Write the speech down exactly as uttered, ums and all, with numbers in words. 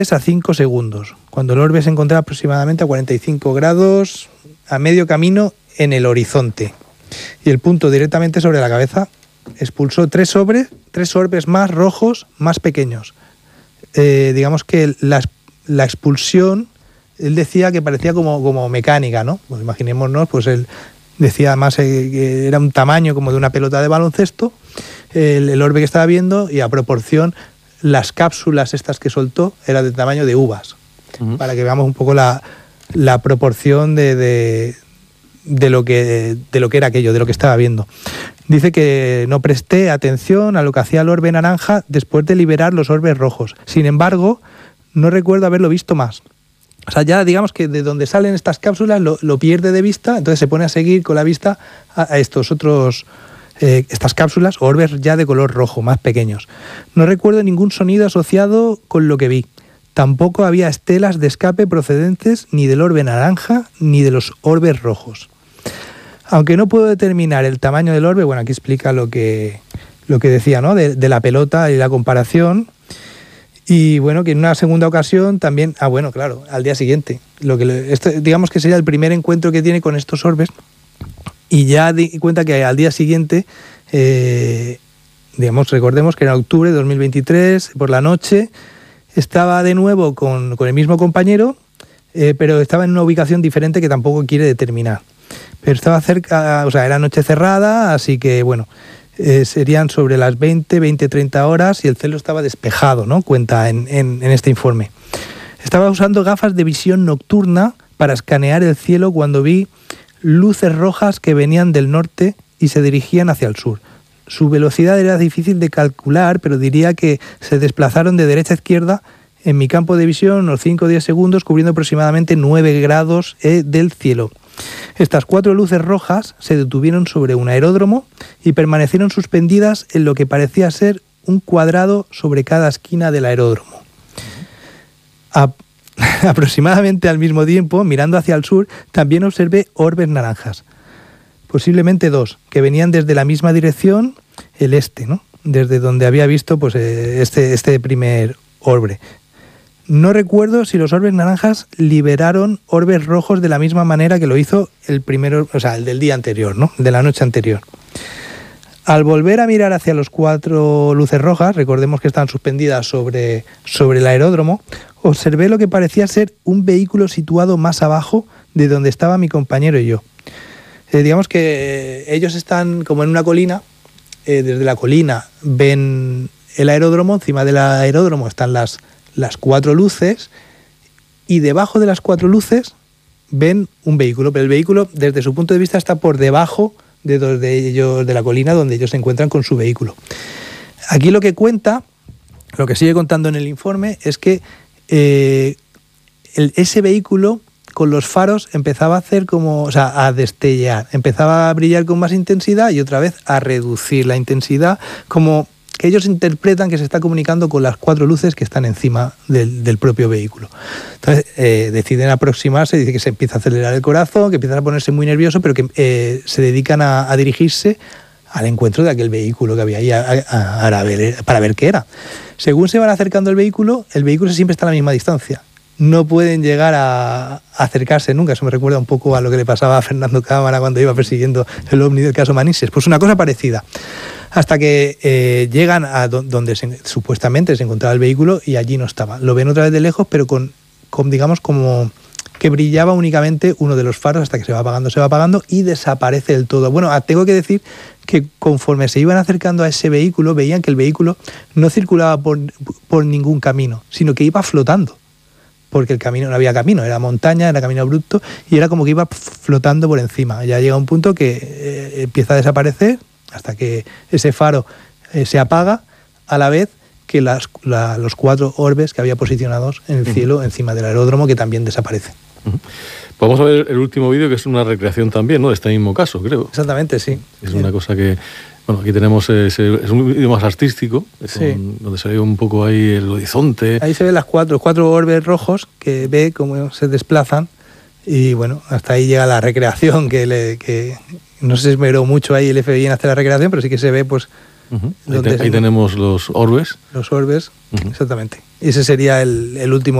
a cinco segundos, cuando el orbe se encontraba aproximadamente a cuarenta y cinco grados, a medio camino en el horizonte. Y el punto directamente sobre la cabeza expulsó tres orbes, tres orbes más rojos, más pequeños. Eh, digamos que la, la expulsión, él decía que parecía como, como mecánica, ¿no? Pues imaginémonos, pues él decía además eh, que era un tamaño como de una pelota de baloncesto, el, el orbe que estaba viendo, y a proporción las cápsulas estas que soltó eran de tamaño de uvas, uh-huh. para que veamos un poco la, la proporción de, de, de, lo que, de lo que era aquello, de lo que estaba viendo. Dice que no presté atención a lo que hacía el orbe naranja después de liberar los orbes rojos. Sin embargo, no recuerdo haberlo visto más. O sea, ya digamos que de donde salen estas cápsulas lo, lo pierde de vista, entonces se pone a seguir con la vista a, a estos otros, eh, estas cápsulas, orbes ya de color rojo, más pequeños. No recuerdo ningún sonido asociado con lo que vi. Tampoco había estelas de escape procedentes ni del orbe naranja ni de los orbes rojos. Aunque no puedo determinar el tamaño del orbe, bueno, aquí explica lo que, lo que decía, ¿no? De, de la pelota y la comparación. Y bueno, que en una segunda ocasión también, ah bueno, claro, al día siguiente. Lo que le, esto, digamos que sería el primer encuentro que tiene con estos orbes. Y ya di cuenta que al día siguiente, eh, digamos, recordemos que era octubre de dos mil veintitrés, por la noche, estaba de nuevo con, con el mismo compañero, eh, pero estaba en una ubicación diferente que tampoco quiere determinar. Pero estaba cerca, o sea, era noche cerrada, así que bueno, eh, serían sobre las veinte, veinte, treinta horas y el cielo estaba despejado, ¿no? Cuenta en, en, en este informe. Estaba usando gafas de visión nocturna para escanear el cielo cuando vi luces rojas que venían del norte y se dirigían hacia el sur. Su velocidad era difícil de calcular, pero diría que se desplazaron de derecha a izquierda en mi campo de visión unos cinco o diez segundos, cubriendo aproximadamente nueve grados eh, del cielo. Estas cuatro luces rojas se detuvieron sobre un aeródromo y permanecieron suspendidas en lo que parecía ser un cuadrado sobre cada esquina del aeródromo. A, aproximadamente al mismo tiempo, mirando hacia el sur, también observé orbes naranjas, posiblemente dos, que venían desde la misma dirección, el este, ¿no? Desde donde había visto pues, este, este primer orbe. No recuerdo si los orbes naranjas liberaron orbes rojos de la misma manera que lo hizo el primero, o sea, el del día anterior, ¿no? De la noche anterior. Al volver a mirar hacia los cuatro luces rojas, recordemos que están suspendidas sobre, sobre el aeródromo, observé lo que parecía ser un vehículo situado más abajo de donde estaba mi compañero y yo. Eh, digamos que ellos están como en una colina, eh, desde la colina ven el aeródromo, encima del aeródromo están las las cuatro luces y debajo de las cuatro luces ven un vehículo, pero el vehículo desde su punto de vista está por debajo de, de ellos, de la colina donde ellos se encuentran con su vehículo. Aquí lo que cuenta, lo que sigue contando en el informe es que eh, el, ese vehículo con los faros empezaba a hacer como, o sea, a destellar, empezaba a brillar con más intensidad y otra vez a reducir la intensidad, como que ellos interpretan que se está comunicando con las cuatro luces que están encima del, del propio vehículo. Entonces eh, deciden aproximarse, dice que se empieza a acelerar el corazón, que empiezan a ponerse muy nerviosos, pero que eh, se dedican a, a dirigirse al encuentro de aquel vehículo que había ahí a, a, a ver, para ver qué era. Según se van acercando al vehículo, el vehículo siempre está a la misma distancia. No pueden llegar a, a acercarse nunca. Eso me recuerda un poco a lo que le pasaba a Fernando Cámara cuando iba persiguiendo el ovni del caso Manises. Pues una cosa parecida. Hasta que eh, llegan a do- donde se, supuestamente se encontraba el vehículo y allí no estaba. Lo ven otra vez de lejos, pero con, con digamos como que brillaba únicamente uno de los faros hasta que se va apagando, se va apagando y desaparece del todo. Bueno, tengo que decir que conforme se iban acercando a ese vehículo, veían que el vehículo no circulaba por, por ningún camino, sino que iba flotando. Porque el camino no había camino, era montaña, era camino abrupto y era como que iba flotando por encima. Ya llega un punto que eh, empieza a desaparecer hasta que ese faro eh, se apaga a la vez que las, la, los cuatro orbes que había posicionados en el uh-huh. cielo encima del aeródromo que también desaparecen. Uh-huh. Vamos a ver el último vídeo, que es una recreación también, ¿no?, de este mismo caso, creo. Exactamente, sí. Es una cosa que... Bueno, aquí tenemos, ese, es un vídeo más artístico, sí. con, donde se ve un poco ahí el horizonte. Ahí se ven las cuatro, los cuatro orbes rojos que ve cómo se desplazan y bueno, hasta ahí llega la recreación, que, le, que no se esmeró mucho ahí el F B I en hacer la recreación, pero sí que se ve pues... Uh-huh. Ahí, te, ahí tenemos los orbes. Los orbes, uh-huh. exactamente. Y ese sería el, el último